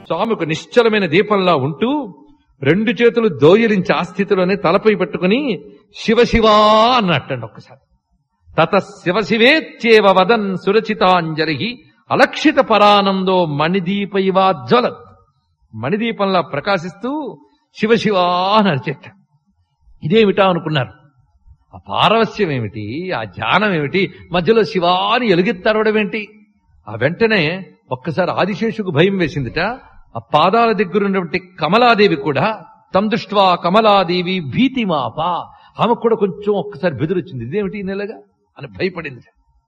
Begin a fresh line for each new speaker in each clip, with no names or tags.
స్వామి ఒక నిశ్చలమైన దీపంలా ఉంటూ 2 చేతులు దోయలించి ఆ స్థితిలోనే తలపై పెట్టుకుని శివ శివా అన్నట్టండి ఒక్కసారి. తత శివ శివేత్యేవ వదన్ సురచితాంజలి అలక్షిత పరానందో మణిదీపైవాజ్వలత్. మణిదీపంలా ప్రకాశిస్తూ శివ శివా అని అరిచేట. ఇదేమిటా అనుకున్నారు. ఆ పారవస్యం ఏమిటి, ఆ ధ్యానం ఏమిటి, మధ్యలో శివాని ఎలుగెత్తరవడం ఏంటి? ఆ వెంటనే ఒక్కసారి ఆదిశేషుకు భయం వేసిందిట. ఆ పాదాల దగ్గరున్నటువంటి కమలాదేవి కూడా తం దృష్ట్వా కమలాదేవి భీతిమాప, ఆమెకు కూడా కొంచెం ఒక్కసారి బెదిరొచ్చింది. ఇదేమిటి నెలగా అని భయపడింది.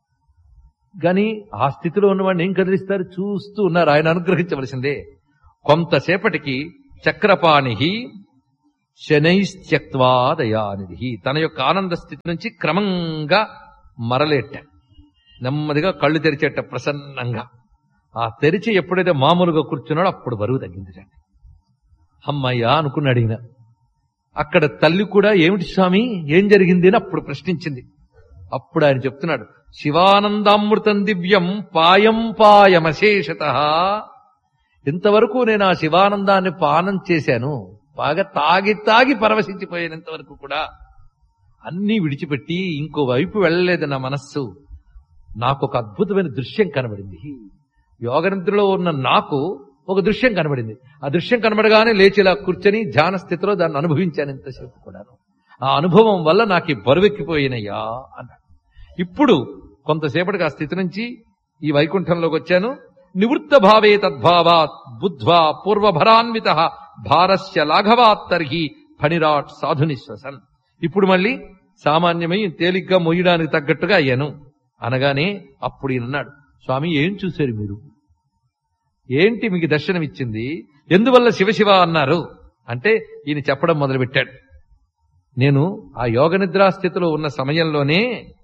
గాని ఆ స్థితిలో ఉన్నవాడిని ఏం కదిలిస్తారు? చూస్తూ ఉన్నారు. ఆయన అనుగ్రహించవలసిందే. కొంతసేపటికి చక్రపాణి శనైస్త్యక్వా దయానిధి తన యొక్క ఆనంద స్థితి నుంచి క్రమంగా మరలేట. నెమ్మదిగా కళ్ళు తెరిచేట ప్రసన్నంగా. ఆ తెరిచి ఎప్పుడైతే మామూలుగా కూర్చున్నాడో అప్పుడు బరువు తగ్గింది. అమ్మయ్యా అనుకున్నాడు ఈయన. అక్కడ తల్లి కూడా ఏమిటి స్వామి ఏం జరిగింది అని అప్పుడు ప్రశ్నించింది. అప్పుడు ఆయన చెప్తున్నాడు, శివానందామృతం దివ్యం పాయం పాయమశేషత. ఇంతవరకు నేను ఆ శివానందాన్ని పానం చేశాను, బాగా తాగి తాగి పరవశించిపోయాను. ఇంతవరకు కూడా అన్నీ విడిచిపెట్టి ఇంకోవైపు వెళ్ళలేదు నా మనస్సు. నాకు ఒక అద్భుతమైన దృశ్యం కనబడింది. యోగనిద్రలో ఉన్న నాకు ఒక దృశ్యం కనబడింది. ఆ దృశ్యం కనబడగానే లేచి ఇలా కూర్చొని ధ్యాన స్థితిలో దాన్ని అనుభవించాను ఇంతసేపు కూడా. ఆ అనుభవం వల్ల నాకు ఈ బరువెక్కిపోయినయ్యా అన్నాడు. ఇప్పుడు కొంతసేపటికి ఆ స్థితి నుంచి ఈ వైకుంఠంలోకి వచ్చాను. నివృత్త భావే తద్భావాత్ బుద్ధ్వా పూర్వభరాన్విత భారస్య లాఘవాత్ తర్హి ఫణిరాట్ సాధునిశ్వసన్. ఇప్పుడు మళ్ళీ సామాన్యమై తేలిగ్గా మొయ్యడానికి తగ్గట్టుగా అయ్యాను అనగానే అప్పుడు ఈయనన్నాడు, స్వామి ఏం చూశారు మీరు? ఏంటి మీకు దర్శనమిచ్చింది? ఎందువల్ల శివశివ అన్నారు అంటే ఈయన చెప్పడం మొదలుపెట్టాడు. నేను ఆ యోగ నిద్రాస్థితిలో ఉన్న సమయంలోనే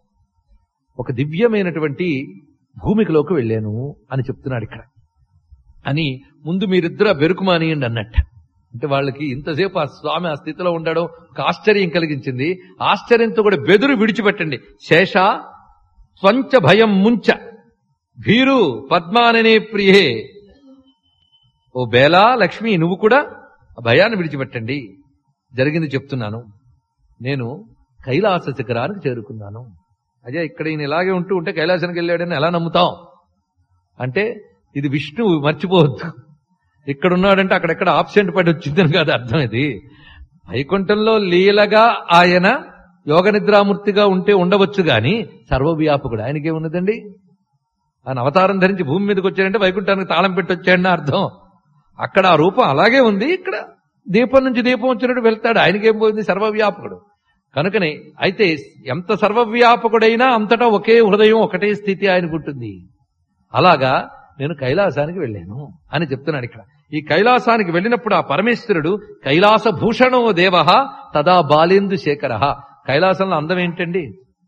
ఒక దివ్యమైనటువంటి భూమికలోకి వెళ్ళాను అని చెప్తున్నాడు ఇక్కడ. అని ముందు మీరిద్దరు బెరుకుమానియండి అన్నట్ట. అంటే వాళ్ళకి ఇంతసేపు ఆ స్వామి ఆ స్థితిలో ఉండడం ఒక ఆశ్చర్యం కలిగించింది. ఆశ్చర్యంతో కూడా బెదురు విడిచిపెట్టండి. శేష స్వంచ భయం ముంచ భీరు పద్మాననే ప్రియే. ఓ బేలా లక్ష్మి, నువ్వు కూడా ఆ భయాన్ని విడిచిపెట్టండి. జరిగింది చెప్తున్నాను. నేను కైలాస శిఖరానికి చేరుకున్నాను. అదే ఇక్కడ ఈయన ఇలాగే ఉంటూ ఉంటే కైలాసానికి వెళ్ళాడని ఎలా నమ్ముతాం? అంటే ఇది విష్ణువు, మర్చిపోవద్దు. ఇక్కడున్నాడంటే అక్కడెక్కడ ఆబ్సెంట్ పడి వచ్చిందని కాదు అర్థం. ఇది వైకుంఠంలో లీలగా ఆయన యోగ నిద్రామూర్తిగా ఉంటే ఉండవచ్చు గాని సర్వవ్యాపకుడు ఆయనకేమున్నదండి? ఆయన అవతారం ధరించి భూమి మీదకి వచ్చాడంటే వైకుంఠానికి తాళం పెట్టి వచ్చాడని అర్థం. అక్కడ ఆ రూపం అలాగే ఉంది. ఇక్కడ దీపం నుంచి దీపం వచ్చినట్టు వెళ్తాడు. ఆయనకేం పోయింది? సర్వవ్యాపకుడు కనుకనే. అయితే ఎంత సర్వవ్యాపకుడైనా అంతటా ఒకే హృదయం, ఒకటే స్థితి ఆయనకు ఉంటుంది. అలాగా నేను కైలాసానికి వెళ్ళాను అని చెప్తున్నాడు ఇక్కడ. ఈ కైలాసానికి వెళ్ళినప్పుడు ఆ పరమేశ్వరుడు కైలాస భూషణో దేవ తదా బాలేందు శేఖర. కైలాసంలో అందం ఏంటండి?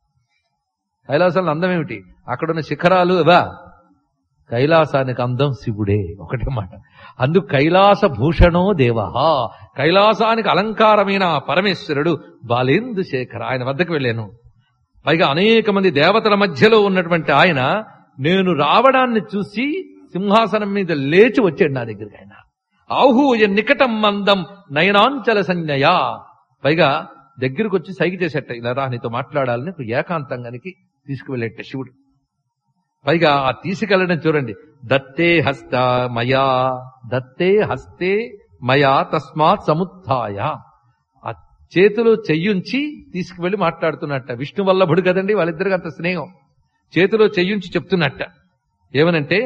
కైలాసంలో అందం ఏమిటి? అక్కడున్న శిఖరాలు ఇవా? కైలాసానికి అందం శివుడే, ఒకటే మాట. అందుకు కైలాస భూషణో దేవ, కైలాసానికి అలంకారమైన పరమేశ్వరుడు బాలేందు శేఖర, ఆయన వద్దకు వెళ్ళాను. పైగా అనేక మంది దేవతల మధ్యలో ఉన్నటువంటి ఆయన నేను రావడాన్ని చూసి సింహాసనం మీద లేచి వచ్చాడు నా దగ్గరికి. ఆయన ఆహూయ నికటం మందం నయనాంచల సంజ్ఞయ. పైగా దగ్గరకు వచ్చి సైగ చేసేట, ఇలా రా నీతో మాట్లాడాలని ఏకాంతంగానికి తీసుకువెళ్ళేట శివుడు. పైగా ఆ తీసుకెళ్లడం చూడండి. దత్తే హస్త మయా, దత్తే హస్తే మయా తస్మాత్ సముత్థాయ. ఆ చేతిలో చెయ్యుంచి తీసుకువెళ్లి మాట్లాడుతున్నట్ట. విష్ణు వల్లభుడు కదండి, వాళ్ళిద్దరికి అంత స్నేహం. చేతిలో చెయ్యుంచి చెప్తున్నట్ట. ఏమనంటే,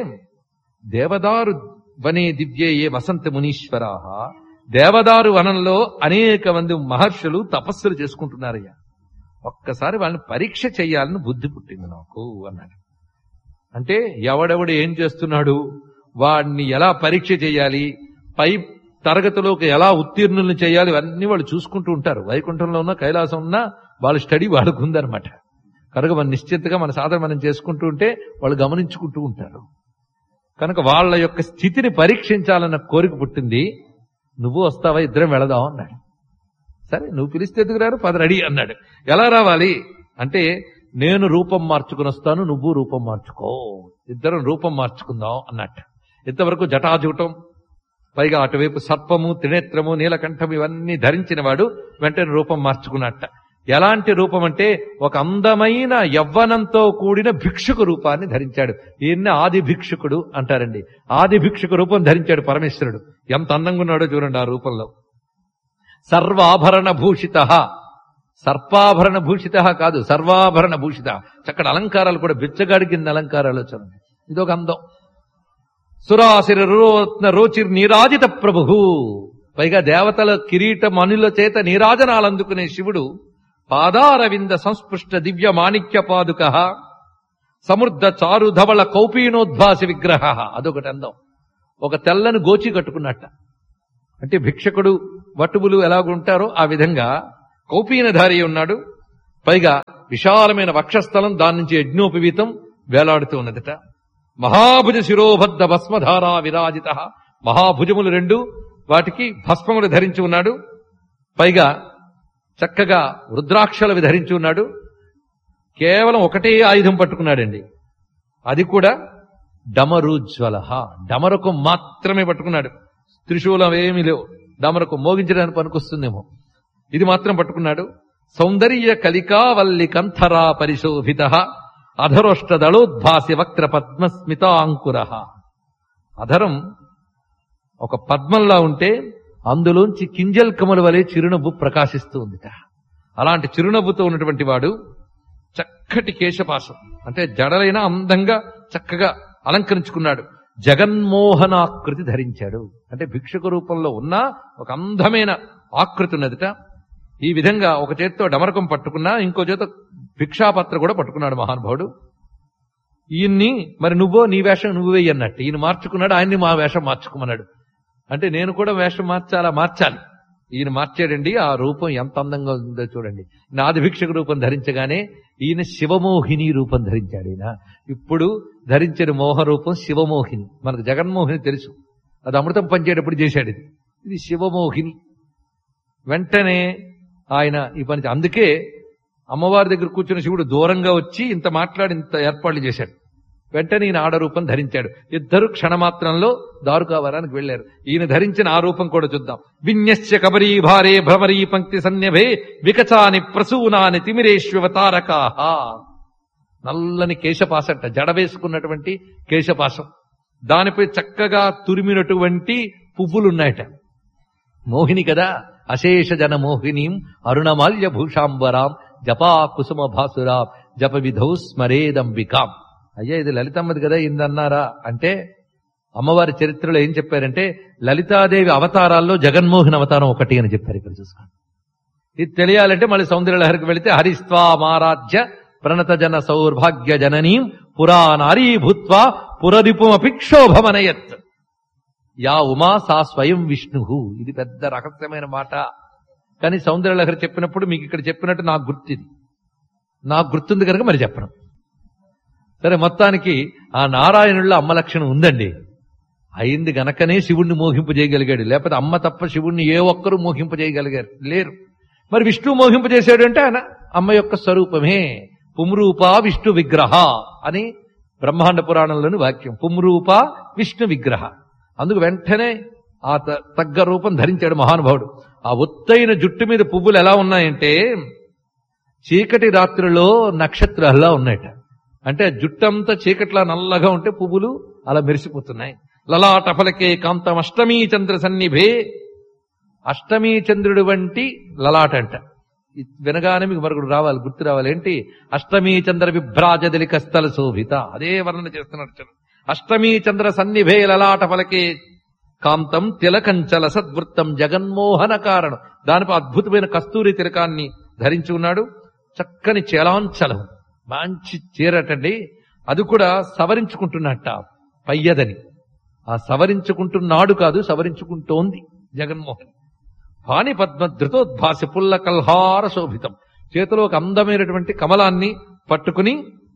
దేవదారు వనే దివ్యేయే వసంత మునీశ్వరా. దేవదారు వనంలో అనేక మంది మహర్షులు తపస్సులు చేసుకుంటున్నారయ్యా. ఒక్కసారి వాళ్ళని పరీక్ష చెయ్యాలని బుద్ధి పుట్టింది నాకు అన్నాడు. అంటే ఎవడెవడు ఏం చేస్తున్నాడు, వాడిని ఎలా పరీక్ష చేయాలి, పై తరగతిలోకి ఎలా ఉత్తీర్ణులను చేయాలి, ఇవన్నీ వాళ్ళు చూసుకుంటూ ఉంటారు. వైకుంఠంలో ఉన్న కైలాసం ఉన్న వాళ్ళ స్టడీ వాళ్ళకు ఉందన్నమాట. కనుక మన నిశ్చితగా మన సాధన మనం చేసుకుంటూ ఉంటే వాళ్ళు గమనించుకుంటూ ఉంటారు. కనుక వాళ్ళ యొక్క స్థితిని పరీక్షించాలన్న కోరిక పుట్టింది. నువ్వు వస్తావా, ఇద్దరం వెళదాం అన్నాడు. సరే నువ్వు పిలిస్తే ఎందుకు రారు, పద రెడీ అన్నాడు. ఎలా రావాలి అంటే, నేను రూపం మార్చుకుని వస్తాను, నువ్వు రూపం మార్చుకో, ఇద్దరం రూపం మార్చుకుందాం అన్నట్టు. ఇంతవరకు జటాజూటం పైగా అటువైపు సర్పము, త్రినేత్రము, నీలకంఠము ఇవన్నీ ధరించిన వాడు వెంటనే రూపం మార్చుకున్నట్ట. ఎలాంటి రూపం అంటే ఒక అందమైన యవ్వనంతో కూడిన భిక్షుకు రూపాన్ని ధరించాడు. ఈయన్ని ఆది భిక్షుకుడు అంటారండి. ఆది భిక్షుకు రూపం ధరించాడు పరమేశ్వరుడు. ఎంత అందంగా ఉన్నాడో చూడండి ఆ రూపంలో. సర్వాభరణ భూషిత, సర్పాభరణ భూషిత కాదు, సర్వాభరణ భూషిత. చక్కటి అలంకారాలు కూడా బిచ్చగాడి కింద అలంకారాలు చూడండి. ఇదొక అందం. సురాసిర రోచిర్ నీరాజిత ప్రభు, పైగా దేవతల కిరీట మనుల చేత నీరాజనాలు అందుకునే శివుడు పాదారవింద సంస్పృష్ట దివ్య మాణిక్య పాదుక సమృద్ధ చారుధవళ కౌపీనోద్భాసి విగ్రహ. అదొకటి అందం. ఒక తెల్లని గోచి కట్టుకున్నట్ట. అంటే భిక్షకుడు వటువులు ఎలాగుంటారో ఆ విధంగా కౌపీనధారి ఉన్నాడు. పైగా విశాలమైన వక్షస్థలం, దాని నుంచి యజ్ఞోపవీతం వేలాడుతూ ఉన్నదట. మహాభుజ శిరోబద్ధ భస్మధారా విరాజిత, మహాభుజములు రెండు, వాటికి భస్మములు ధరించి ఉన్నాడు. పైగా చక్కగా రుద్రాక్షలు ధరించి ఉన్నాడు. కేవలం ఒకటే ఆయుధం పట్టుకున్నాడండి, అది కూడా డమరుజ్వల, డమరకు మాత్రమే పట్టుకున్నాడు. త్రిశూలం ఏమీ లేవు, డమరకు మోగించడానికి పనికొస్తుందేమో, ఇది మాత్రం పట్టుకున్నాడు. సౌందర్య కలికావల్లి కంథరా పరిశోభిత అధరోష్ట దళోద్భాసి వక్ర పద్మస్మితాంకుర. అధరం ఒక పద్మంలా ఉంటే అందులోంచి కింజల్ కమల వలె చిరునవ్వు ప్రకాశిస్తూ ఉందిట. అలాంటి చిరునవ్వుతో ఉన్నటువంటి వాడు చక్కటి కేశపాశం, అంటే జడలైన అందంగా చక్కగా అలంకరించుకున్నాడు. జగన్మోహనాకృతి ధరించాడు, అంటే భిక్షుక రూపంలో ఉన్న ఒక అందమైన ఆకృతి ఉన్నదిట. ఈ విధంగా ఒక చేత్తో డమరకం పట్టుకున్నా, ఇంకో చేత భిక్షాపత్ర కూడా పట్టుకున్నాడు మహానుభావుడు. ఈయన్ని మరి నువ్వో నీ వేషం నువ్వు వేయి అన్నట్టు ఈయన మార్చుకున్నాడు, ఆయన్ని మా వేషం మార్చుకోమన్నాడు. అంటే నేను కూడా వేషం మార్చాలి. ఈయన మార్చాడండి. ఆ రూపం ఎంత అందంగా ఉందో చూడండి. నాది భిక్షకు రూపం ధరించగానే ఈయన శివమోహిని రూపం ధరించాడు. ఈయన ఇప్పుడు ధరించిన మోహ రూపం శివమోహిని. మనకు జగన్మోహిని తెలుసు, అది అమృతం పంచేటప్పుడు చేశాడు. ఇది శివమోహిని. వెంటనే ఆయన ఈ పని, అందుకే అమ్మవారి దగ్గర కూర్చున్న శివుడు దూరంగా వచ్చి ఇంత మాట్లాడి ఇంత ఏర్పాట్లు చేశాడు. వెంటనే ఈయన ఆడరూపం ధరించాడు. ఇద్దరు క్షణమాత్రంలో దారుకావరానికి వెళ్లారు. ఈయన ధరించిన ఆ రూపం కూడా చూద్దాం. విన్యస్య కబరీ భారే భ్రమరీ పంక్తి సన్యభే వికచాని ప్రసూనాని తిమిరేష్వతారకా. నల్లని కేశపాసంట, జడ వేసుకున్నటువంటి కేశపాసం, దానిపై చక్కగా తురిమినటువంటి పువ్వులున్నాయట. మోహిని కదా, అశేష జన మోహినీం అరుణమాల్య భూషాంబరాం జపా కుసుమ భాసురాం జప విధౌ స్మరేదంబికాం. అయ్యా ఇది లలితమ్మది కదా ఇందన్నారా అంటే, అమ్మవారి చరిత్రలో ఏం చెప్పారంటే లలితాదేవి అవతారాల్లో జగన్మోహన్ అవతారం ఒకటి అని చెప్పారు. ఇక్కడ చూసుకోండి. ఇది తెలియాలంటే మళ్ళీ సౌందర్యలహరికి వెళితే హరిస్వామారాధ్య ప్రణత జన సౌర్భాగ్య జననీం పురా నారీ భూత్వా పురరిపుమపిక్షోభమనయత్ యా ఉమా సా స్వయం విష్ణు. ఇది పెద్ద రహస్యమైన మాట, కానీ సౌందర్యలహరి చెప్పినప్పుడు మీకు ఇక్కడ చెప్పినట్టు నాకు గుర్తుంది కనుక మరి చెప్పడం. సరే, మొత్తానికి ఆ నారాయణుల్లో అమ్మ లక్షణం ఉందండి. అయింది గనకనే శివుణ్ణి మోహింపజేయగలిగాడు, లేకపోతే అమ్మ తప్ప శివుణ్ణి ఏ ఒక్కరూ మోహింపజేయగలిగారు లేరు. మరి విష్ణు మోహింపజేశాడు అంటే ఆయన అమ్మ యొక్క స్వరూపమే. పుంరూప విష్ణు విగ్రహ అని బ్రహ్మాండ పురాణంలోని వాక్యం. పుంరూప విష్ణు విగ్రహ. అందుకు వెంటనే ఆ తగ్గ రూపం ధరించాడు మహానుభావుడు. ఆ ఒత్తైన జుట్టు మీద పువ్వులు ఎలా ఉన్నాయంటే చీకటి రాత్రిలో నక్షత్రాల్లా ఉన్నాయట. అంటే జుట్టంతా చీకట్లా నల్లగా ఉంటే పువ్వులు అలా మెరిసిపోతున్నాయి. లలాట ఫలకే కాంతం అష్టమీ చంద్ర సన్నిభే. అష్టమీ చంద్రుడు వంటి లలాట అంట. వినగానే మీకు మరొకడు రావాలి, గుర్తు రావాలి. ఏంటి? అష్టమీ చంద్ర విభ్రాజదలిక స్థల శోభిత. అదే వర్ణన చేస్తున్నారు. అష్టమీ చంద్ర సన్నిభే లలాట ఫలకే కాంతం తిలకంచల సద్వృత్తం జగన్మోహన కారణం. దానిపై అద్భుతమైన కస్తూరి తిలకాన్ని ధరించి ఉన్నాడు. చక్కని చేలాంచలం, మంచి చీరటండి. అది కూడా సవరించుకుంటున్నట్ట పయ్యదని. ఆ సవరించుకుంటున్నాడు కాదు, సవరించుకుంటోంది జగన్మోహన్. పాని పద్మధృతోద్భాసి పుల్ల కల్హార శోభితం. చేతిలో ఒక అందమైనటువంటి కమలాన్ని పట్టుకుని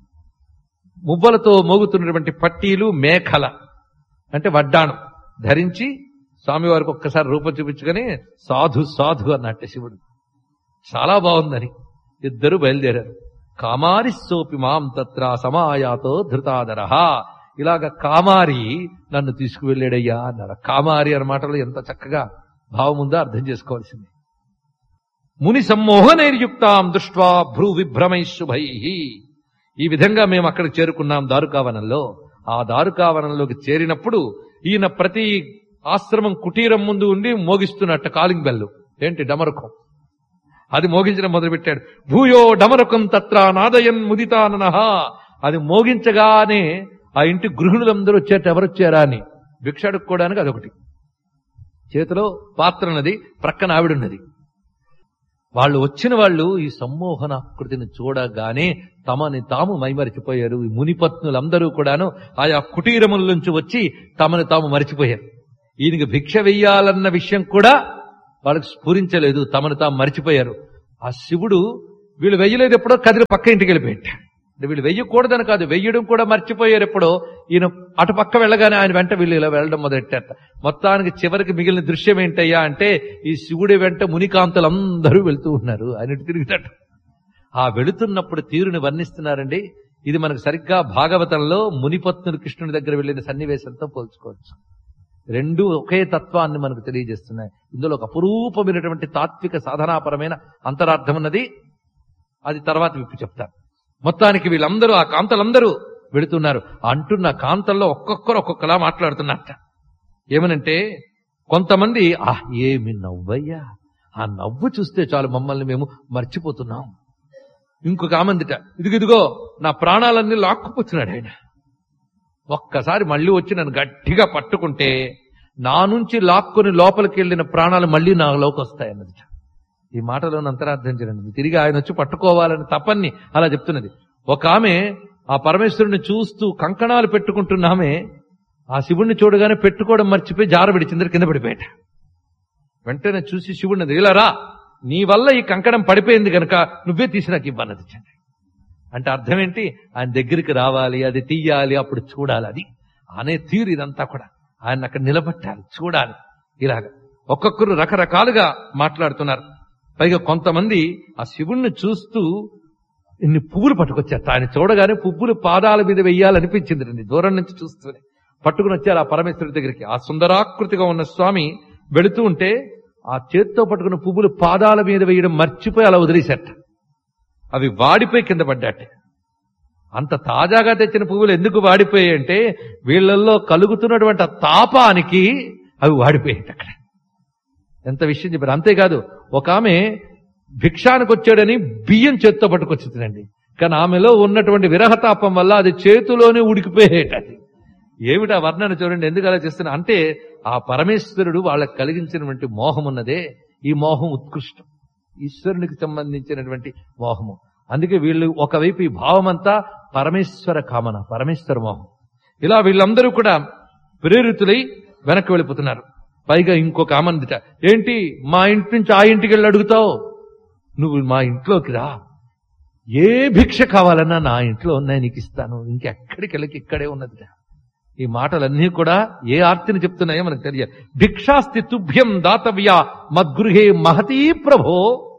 మువ్వలతో మోగుతున్నటువంటి పట్టీలు, మేఖల అంటే వడ్డాణం ధరించి స్వామివారికి ఒక్కసారి రూపం చూపించుకొని సాధు సాధు అన్నట్టు శివుడు. చాలా బాగుందని ఇద్దరు బయలుదేరారు. కామారిస్సోపి మాం తత్ర సమాయాతో ధృతాదర. ఇలాగ కామారి నన్ను తీసుకువెళ్ళాడయ్యా అన్నారు. కామారి అన్న మాటలో ఎంత చక్కగా భావం ఉందో అర్థం చేసుకోవాల్సింది. ముని సమ్మోహనైర్యుక్తాం దృష్ట్వా భ్రూ విభ్రమై శుభై. ఈ విధంగా మేము అక్కడికి చేరుకున్నాం దారుకావనంలో. ఆ దారుకావనంలోకి చేరినప్పుడు ఈయన ప్రతి ఆశ్రమం కుటీరం ముందు ఉండి మోగిస్తున్నట్ట కాలింగ్ బెల్లు. ఏంటి? డమరుకం. అది మోగించడం మొదలుపెట్టాడు. భూయో డమరుకం తత్ర నాదయన్ ముదితాననః. అది మోగించగానే ఆ ఇంటి గృహిణులందరూ వచ్చారు. ఎవరొచ్చారా అని భిక్ష అడుక్కోవడానికి అదొకటి. చేతిలో పాత్ర ఉన్నది, ప్రక్కన ఆవిడున్నది. వాళ్ళు వచ్చిన వాళ్ళు ఈ సమ్మోహనాకృతిని చూడగానే తమని తాము మైమరిచిపోయారు. ఈ మునిపత్నులందరూ కూడాను ఆయా కుటీరముల నుంచి వచ్చి తమని తాము మరిచిపోయారు. ఈయనకి భిక్ష వెయ్యాలన్న విషయం కూడా వాళ్ళకి స్ఫురించలేదు. తమను తాము మరిచిపోయారు. ఆ శివుడు వీళ్ళు వెయ్యలేదు, ఎప్పుడో కదిలి పక్క ఇంటికి వెళ్ళిపోయాడు. అంటే వీళ్ళు వెయ్యకూడదని కాదు, వెయ్యడం కూడా మర్చిపోయారు. ఎప్పుడో ఈయన అటు పక్క వెళ్ళగానే ఆయన వెంట వీళ్ళు ఇలా వెళ్ళడం మొదలెట్టారట. మొత్తానికి చివరికి మిగిలిన దృశ్యం ఏంటయ్యా అంటే ఈ శివుడి వెంట మునికాంతలందరూ వెళ్తూ ఉన్నారు. ఆయన తిరుగుతాడు. ఆ వెళుతున్నప్పుడు తీరుని వర్ణిస్తున్నారండి. ఇది మనకు సరిగ్గా భాగవతంలో మునిపత్నులు కృష్ణుని దగ్గర వెళ్ళిన సన్నివేశంతో పోల్చుకోవచ్చు. రెండూ ఒకే తత్వాన్ని మనకు తెలియజేస్తున్నాయి. ఇందులో ఒక అపురూపమైనటువంటి తాత్విక సాధనాపరమైన అంతరార్థం ఉన్నది. అది తర్వాత విప్పి చెప్తారు. మొత్తానికి వీళ్ళందరూ, ఆ కాంతలందరూ వెళుతున్నారు. అంటున్న కాంతల్లో ఒక్కొక్కరు ఒక్కొక్కలా మాట్లాడుతున్నట్ట. ఏమనంటే కొంతమంది, ఏమి నవ్వయ్యా, ఆ నవ్వు చూస్తే చాలు మమ్మల్ని మేము మర్చిపోతున్నాం. ఇంకొక ఆమందిట, ఇదిగో నా ప్రాణాలన్నీ లాక్కుపోతున్నాడు ఆయన. ఒక్కసారి మళ్ళీ వచ్చి నన్ను గట్టిగా పట్టుకుంటే నా నుంచి లాక్కుని లోపలికి వెళ్ళిన ప్రాణాలు మళ్ళీ నాలోకి వస్తాయన్నది. ఈ మాటలోని అంతరార్థం చేయండి. తిరిగి ఆయన వచ్చి పట్టుకోవాలని తపన్ని అలా చెప్తున్నది. ఒక ఆమె ఆ పరమేశ్వరుని చూస్తూ కంకణాలు పెట్టుకుంటున్నామే, ఆ శివుణ్ణి చూడగానే పెట్టుకోవడం మర్చిపోయి జారబిడిచిందరు కింద పడిపోయాట. వెంటనే చూసి శివుడిని, ఇలా రా, నీ వల్ల ఈ కంకణం పడిపోయింది కనుక నువ్వే తీసి నాకు ఇవ్వన్నది. అంటే అర్థం ఏంటి? ఆయన దగ్గరికి రావాలి, అది తీయాలి, అప్పుడు చూడాలి. అది అనే తీరు ఇదంతా కూడా. ఆయన అక్కడ నిలబట్టాలి, చూడాలి. ఇలాగ ఒక్కొక్కరు రకరకాలుగా మాట్లాడుతున్నారు. పైగా కొంతమంది ఆ శివుణ్ణి చూస్తూ ఇన్ని పువ్వులు పట్టుకొచ్చారు. ఆయన చూడగానే పువ్వులు పాదాల మీద వెయ్యాలనిపించింది రండి. దూరం నుంచి చూస్తూనే పట్టుకుని వచ్చారు ఆ పరమేశ్వరుడి దగ్గరికి. ఆ సుందరాకృతిగా ఉన్న స్వామి వెళుతూ ఉంటే ఆ చేత్తో పట్టుకున్న పువ్వులు పాదాల మీద వేయడం మర్చిపోయి అలా వదిలేశారట. అవి వాడిపోయి కింద పడ్డాట. అంత తాజాగా తెచ్చిన పువ్వులు ఎందుకు వాడిపోయాయి అంటే వీళ్ళల్లో కలుగుతున్నటువంటి తాపానికి అవి వాడిపోయాయి అక్కడ. ఎంత విషయం చెప్పారు. అంతేకాదు, ఒక ఆమె భిక్షానికి వచ్చాడని బియ్యం చేత్తో పట్టుకొచ్చిందండి. కానీ ఆమెలో ఉన్నటువంటి విరహతాపం వల్ల అది చేతిలోనే ఉడికిపోయేట. అది ఏమిటా వర్ణన చూడండి, ఎందుకు అలా చేస్తున్నా అంటే ఆ పరమేశ్వరుడు వాళ్ళకి కలిగించినటువంటి మోహం ఉన్నదే, ఈ మోహం ఉత్కృష్టం, ఈశ్వరునికి సంబంధించినటువంటి మోహము. అందుకే వీళ్ళు ఒకవైపు ఈ భావమంతా పరమేశ్వర కామన, పరమేశ్వర మోహం. ఇలా వీళ్ళందరూ కూడా ప్రేరితులై వెనక్కి వెళ్ళిపోతున్నారు. పైగా ఇంకొక ఆమందిట, ఏంటి మా ఇంటి నుంచి ఆ ఇంటికి వెళ్ళి అడుగుతావు, నువ్వు మా ఇంట్లోకి రా, ఏ భిక్ష కావాలన్నా నా ఇంట్లో ఉన్నాయి నీకు ఇస్తాను, ఇంకెక్కడికి వెళ్ళకి ఇక్కడే ఉన్నదిట. ఈ మాటలన్నీ కూడా ఏ ఆర్తిని చెప్తున్నాయో మనకు తెలియదు. భిక్షాస్తి తుభ్యం దాతవ్య మద్గృహే మహతీ ప్రభో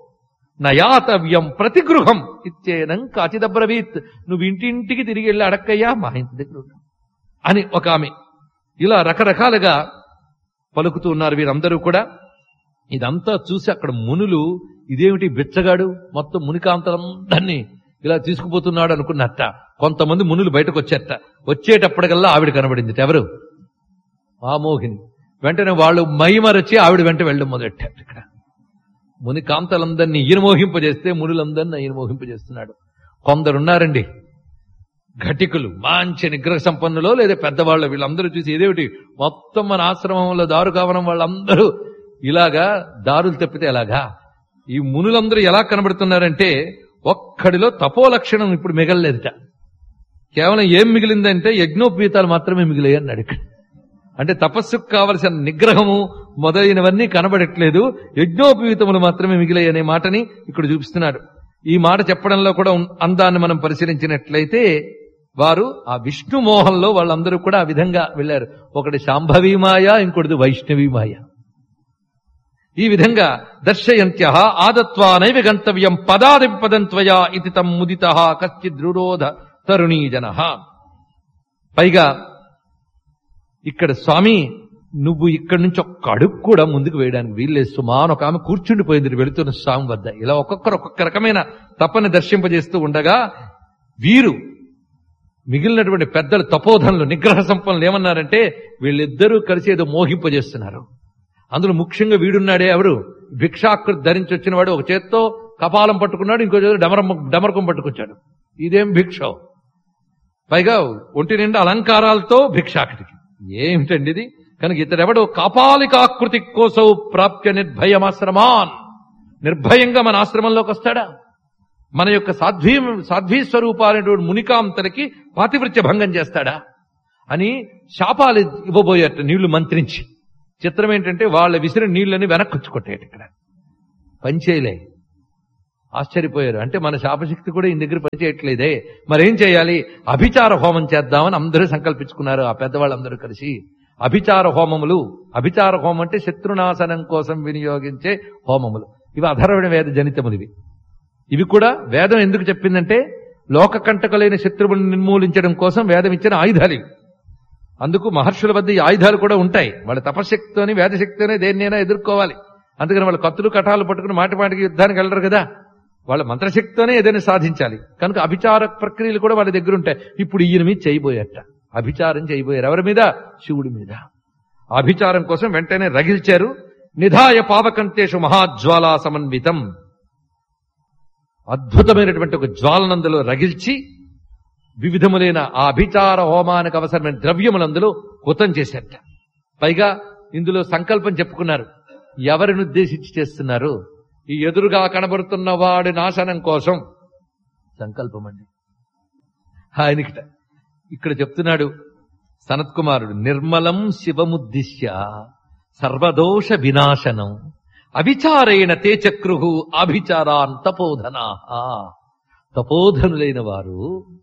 నయాతవ్యం ప్రతిగృహం ఇచ్చేనం కాచిదబ్రవీత్. నువ్వు ఇంటింటికి తిరిగి వెళ్ళి అడక్కయ్యా, మా ఇంటి దగ్గర అని ఒక ఆమె. ఇలా రకరకాలుగా పలుకుతూ ఉన్నారు వీరందరూ కూడా. ఇదంతా చూసి అక్కడ మునులు, ఇదేమిటి బిచ్చగాడు మొత్తం మునికాంతలందరినీ ఇలా తీసుకుపోతున్నాడు అనుకున్నట్ట. కొంతమంది మునులు బయటకు వచ్చారట. వచ్చేటప్పటికల్లా ఆవిడ కనబడింది. ఎవరు? ఆ మోహిని. వెంటనే వాళ్ళు మైమరచి ఆవిడ వెంట వెళ్ళడం మొదలెట్టారు. ఇక్కడ మునికాంతలందరినీ ఈయన మోహింపజేస్తే మునులందరినీ ఈయన మోహింపజేస్తున్నాడు. కొందరున్నారండి ఘటికులు, మంచి నిగ్రహ సంపన్నులో లేదా పెద్దవాళ్ళు, వీళ్ళందరూ చూసి ఇదేమిటి మొత్తం మన ఆశ్రమంలో దారు కావడం వాళ్ళందరూ ఇలాగా దారులు తప్పితే ఎలాగా? ఈ మునులందరూ ఎలా కనబడుతున్నారంటే ఒక్కడిలో తపోలక్షణం ఇప్పుడు మిగలలేదుట. కేవలం ఏం మిగిలిందంటే యజ్ఞోపవీతాలు మాత్రమే మిగిలాయి అన్నాడు ఇక్కడ. అంటే తపస్సుకు కావలసిన నిగ్రహము మొదలైనవన్నీ కనబడట్లేదు, యజ్ఞోపవీతములు మాత్రమే మిగిలాయి అనే మాటని ఇక్కడ చూపిస్తున్నాడు. ఈ మాట చెప్పడంలో కూడా అందాన్ని మనం పరిశీలించినట్లయితే వారు ఆ విష్ణు మోహంలో వాళ్ళందరూ కూడా ఆ విధంగా వెళ్ళారు. ఒకటి శాంభవీమాయ, ఇంకొకటి వైష్ణవీమాయ. ఈ విధంగా దర్శయంత్య ఆదత్వా నైవ గంతవ్యం పదాది పదంత్వయా ఇది తం ముదిత కశ్చిద్ రురోధ తరుణీజన. పైగా ఇక్కడ స్వామి నువ్వు ఇక్కడి నుంచి ఒక్క అడుగు కూడా ముందుకు వేయడానికి వీల్లేదు సుమా అని ఒక ఆమె కూర్చుండిపోయింది వెళుతున్న స్వామి వద్ద. ఇలా ఒక్కొక్కరు ఒక్కొక్క రకమైన తపని దర్శింపజేస్తూ ఉండగా వీరు మిగిలినటువంటి పెద్దలు తపోధనులు నిగ్రహ సంపన్నులు ఏమన్నారంటే వీళ్ళిద్దరూ కలిసి ఏదో మోహింపజేస్తున్నారు. అందులో ముఖ్యంగా వీడున్నాడే ఎవరు భిక్షాకృతి ధరించి వచ్చిన వాడు ఒక చేత్తో కపాలం పట్టుకున్నాడు, ఇంకో చేతితో డమరకం పట్టుకొచ్చాడు. ఇదేం భిక్ష, పైగా ఒంటి నిండా అలంకారాలతో భిక్షాకృతికి ఏమిటండి ఇది? కనుక ఇతడెవడు కాపాలికాకృతి కోసౌ ప్రాప్య నిర్భయమాశ్రమాన్, నిర్భయంగా మన ఆశ్రమంలోకి వస్తాడా? మన యొక్క సాధ్వీ స్వరూపాలైనటువంటి మునికాంతలకి పాతివృత్య భంగం చేస్తాడా అని శాపాలు ఇవ్వబోయేట నీళ్లు మంత్రించి. చిత్రం ఏంటంటే వాళ్ళ విసిరి నీళ్లని వెనక్కొచ్చుకొట్టేట ఇక్కడ పనిచేయలే. ఆశ్చర్యపోయారు. అంటే మన శాపశక్తి కూడా ఈ దగ్గర పనిచేయట్లేదే, మరేం చేయాలి? అభిచార హోమం చేద్దామని అందరూ సంకల్పించుకున్నారు. ఆ పెద్దవాళ్ళందరూ కలిసి అభిచార హోమములు. అభిచార హోమం అంటే శత్రునాశనం కోసం వినియోగించే హోమములు. ఇవి అధర్వణ వేద జనితములు. ఇవి కూడా వేదం ఎందుకు చెప్పిందంటే లోకకంటకులైన శత్రువులను నిర్మూలించడం కోసం వేదం ఇచ్చిన ఆయుధాలు ఇవి. అందుకు మహర్షుల వద్ద ఈ ఆయుధాలు కూడా ఉంటాయి. వాళ్ళ తపశక్తితోని వేదశక్తితోనే దేన్నైనా ఎదుర్కోవాలి. అందుకని వాళ్ళ కత్తులు కటాలు పట్టుకుని మాటి మాటికి యుద్ధానికి వెళ్ళరు కదా, వాళ్ళ మంత్రశక్తితోనే ఏదైనా సాధించాలి. కనుక అభిచార ప్రక్రియలు కూడా వాళ్ళ దగ్గర ఉంటాయి. ఇప్పుడు ఈయన మీద చేయబోయేట అభిచారం చేయబోయారు. ఎవరి మీద? శివుడి మీద. అభిచారం కోసం వెంటనే రగిల్చారు. నిధాయ పావకంతేషు మహాజ్వాలా సమన్వితం, అద్భుతమైనటువంటి ఒక జ్వాలనందులో రగిల్చి వివిధములైన ఆ అభిచార హోమానికి అవసరమైన ద్రవ్యములందులో హుతం చేశారట. పైగా ఇందులో సంకల్పం చెప్పుకున్నారు. ఎవరిని ఉద్దేశించి చేస్తున్నారు? ఈ ఎదురుగా కనబడుతున్న వాడి నాశనం కోసం సంకల్పం అండి. ఆయనకిట ఇక్కడ చెప్తున్నాడు సనత్ కుమారుడు, నిర్మలం శివముద్దిశ్య సర్వదోష వినాశనం అభిచారేణ తే చక్రుహు అభిచారాన్ తపోధనా. తపోధనులైన వారు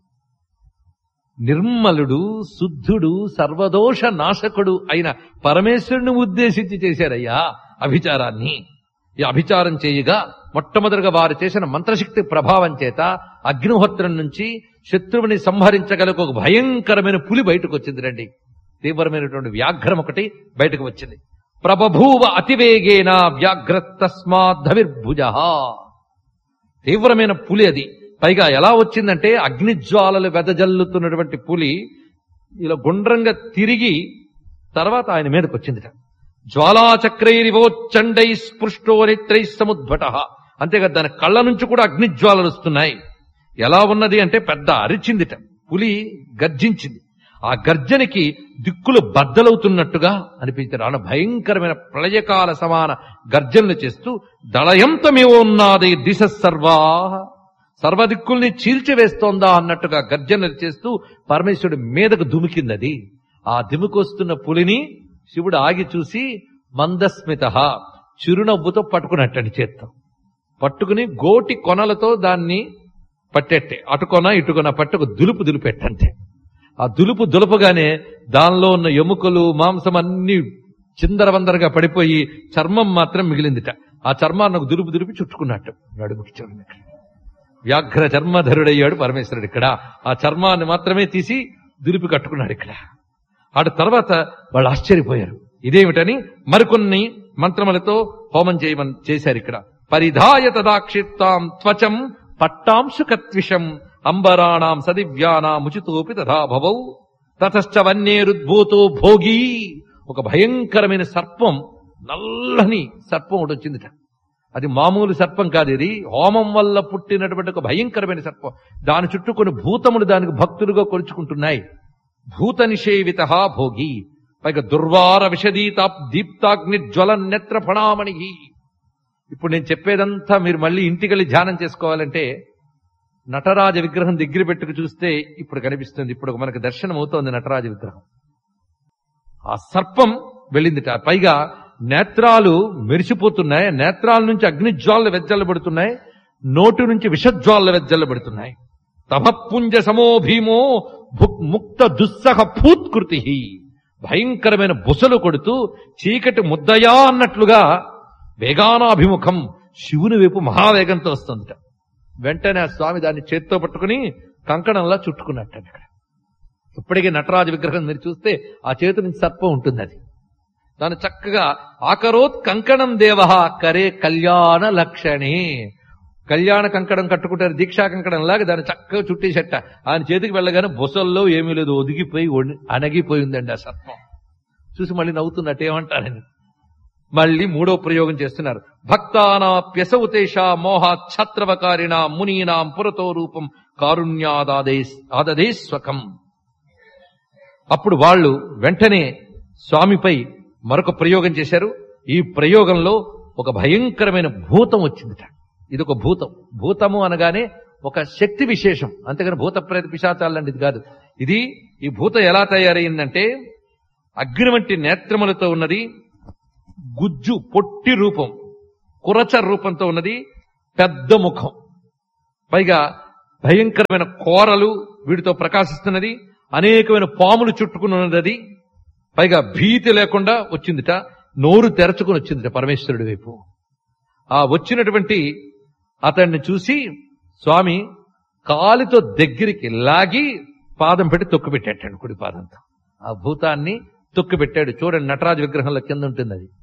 నిర్మలుడు, శుద్ధుడు, సర్వదోష నాశకుడు అయిన పరమేశ్వరుని ఉద్దేశించి చేశారయ్యా అభిచారాన్ని. ఈ అభిచారం చేయగా మొట్టమొదటిగా వారు చేసిన మంత్రశక్తి ప్రభావం చేత అగ్నిహోత్రం నుంచి శత్రువుని సంహరించగల ఒక భయంకరమైన పులి బయటకు వచ్చింది. రండి, తీవ్రమైనటువంటి వ్యాఘ్రం ఒకటి బయటకు వచ్చింది. ప్రభభూవ అతివేగేన వ్యాఘ్రతస్మాద్ధవిర్భుజ. తీవ్రమైన పులి అది. పైగా ఎలా వచ్చిందంటే అగ్నిజ్వాలలు వెదజల్లుతున్నటువంటి పులి ఇలా గుండ్రంగా తిరిగి తర్వాత ఆయన మీదకి వచ్చిందిట. జ్వాలాచక్రైరివోచ్చండై స్పృష్టో నేత్రై సముద్భట. అంతేకాదు దాని కళ్ళ నుంచి కూడా అగ్నిజ్వాలలు వస్తున్నాయి. ఎలా ఉన్నది అంటే పెద్ద అరిచిందిట, పులి గర్జించింది. ఆ గర్జనకి దిక్కులు బద్దలవుతున్నట్టుగా అనిపించారు. ఆయన భయంకరమైన ప్రళయకాల సమాన గర్జనలు చేస్తూ దళయంతమేవోన్నాది దిశ సర్వా, సర్వదిక్కుల్ని చీల్చివేస్తోందా అన్నట్టుగా గర్జనలు చేస్తూ పరమేశ్వరుడు మీదకు దుమికింది. అది ఆ దిముకొస్తున్న పులిని శివుడు ఆగి చూసి మందస్మిత చిరునవ్వుతో పట్టుకున్నట్టండి. చేత్తో పట్టుకుని గోటి కొనలతో దాన్ని పట్టెట్టే, అటుకొన ఇటుకొన పట్టుకు దులుపు దులిపెట్టంటే ఆ దులుపు దులపగానే దానిలో ఉన్న ఎముకలు మాంసం అన్ని చిందరవందరగా పడిపోయి చర్మం మాత్రం మిగిలిందిట. ఆ చర్మాన్ని ఒక దులుపు దులిపి చుట్టుకున్నట్టు నడుముకి. చూడండి, వ్యాఘ్ర చర్మధరుడయ్యాడు పరమేశ్వరుడు. ఇక్కడ ఆ చర్మాన్ని మాత్రమే తీసి దులిపి కట్టుకున్నాడు ఇక్కడ. ఆడ తర్వాత వాళ్ళు ఆశ్చర్యపోయారు. ఇదేమిటని మరికొన్ని మంత్రములతో హోమం చేశారు ఇక్కడ. పరిధాయ తదాక్షిప్తాం త్వచం పట్టాంశుకత్విషం అంబరాణాం సదివ్యానాముచితోపి తథా భవౌ తతశ్చ వన్యేరుద్భూతో భోగీ. ఒక భయంకరమైన సర్పం, నల్లని సర్పం ఒకటి వచ్చిందిట. అది మామూలు సర్పం కాదు, ఇది హోమం వల్ల పుట్టినటువంటి ఒక భయంకరమైన సర్పం. దాని చుట్టూ కొన్ని భూతములు దానికి భక్తులుగా కొలుచుకుంటున్నాయి. భూత నిషేవిత భోగి. పైగా దుర్వార విషదీతా దీప్తాగ్ని జ్వల నేత్ర ఫణామణి. ఇప్పుడు నేను చెప్పేదంతా మీరు మళ్ళీ ఇంటికెళ్ళి ధ్యానం చేసుకోవాలంటే నటరాజ విగ్రహం దగ్గర పెట్టుకు చూస్తే ఇప్పుడు కనిపిస్తుంది. ఇప్పుడు మనకు దర్శనం అవుతోంది నటరాజ విగ్రహం. ఆ సర్పం వెళ్ళిందిట. పైగా నేత్రాలు మెరిసిపోతున్నాయి, నేత్రాల నుంచి అగ్నిజ్వాలలు వెజ్జల్లబడుతున్నాయి, నోటు నుంచి విషజ్వాలలు వెజ్జల్లబడుతున్నాయి. తమపుంజ సమో భీమో ముక్త దుస్సహ పూత్కృతి. భయంకరమైన బుసలు కొడుతూ చీకటి ముద్దయా అన్నట్లుగా వేగానాభిముఖం శివుని వైపు మహావేగంతో వస్తుందిట. వెంటనే ఆ స్వామి దాన్ని చేత్తో పట్టుకుని కంకణంలా చుట్టుకున్నట్టు. ఇక్కడ ఇప్పటికీ నటరాజ విగ్రహం మీరు చూస్తే ఆ చేతి నుంచి సర్పం ఉంటుంది. అది దాన్ని చక్కగా ఆకరోత్ కంకణం దేవః కరే కళ్యాణ లక్షణే. కళ్యాణ కంకణం కట్టుకుంటారు, దీక్షా కంకణం లాగా దాన్ని చక్కగా చుట్టేసట. ఆయన చేతికి వెళ్ళగానే బొసల్లో ఏమీ లేదు, ఒదిగిపోయి అణగిపోయిందండి ఆ సర్పం. చూసి మళ్ళీ నవ్వుతున్నట్టు ఏమంటారని మళ్ళీ మూడో ప్రయోగం చేస్తున్నారు. భక్తానాప్యసౌతేష మోహాత్ ఛత్రవకారిణ మునీనాం పురతో రూపం కారుణ్యాదాదే స్వకం. అప్పుడు వాళ్ళు వెంటనే స్వామిపై మరొక ప్రయోగం చేశారు. ఈ ప్రయోగంలో ఒక భయంకరమైన భూతం వచ్చిందిట. ఇది ఒక భూతం. భూతము అనగానే ఒక శక్తి విశేషం, అంతేగాని భూత ప్రేత పిశాచాలంటిది కాదు. ఈ భూతం ఎలా తయారైందంటే అగ్ని వంటి నేత్రములతో ఉన్నది, గుజ్జు పొట్టి రూపం, కురచ రూపంతో ఉన్నది, పెద్ద ముఖం, పైగా భయంకరమైన కోరలు వీటితో ప్రకాశిస్తున్నది, అనేకమైన పాములు చుట్టుకుని ఉన్నది, పైగా భీతి లేకుండా వచ్చిందిట, నోరు తెరచుకుని వచ్చిందిట పరమేశ్వరుడి వైపు. ఆ వచ్చినటువంటి అతన్ని చూసి స్వామి కాలితో దగ్గరికి లాగి పాదం పెట్టి తొక్కుపెట్టాడు, కుడి పాదంతో ఆ భూతాన్ని తొక్కిపెట్టాడు. చూడండి, నటరాజ విగ్రహంలో కింద ఉంటుంది అది.